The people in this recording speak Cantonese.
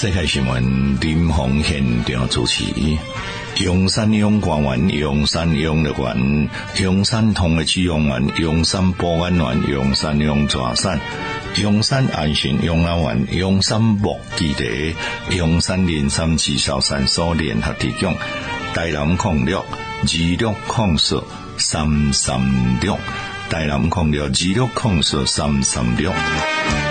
世界新闻林鸿现场主持。阳山养官员、阳山养乐园、阳山通的起养员、阳山保安员、阳山养抓山、阳山安全养老院、阳山木基地、阳山林山至少山所联合提供。台南06 26控诉336，台南06 26控诉336。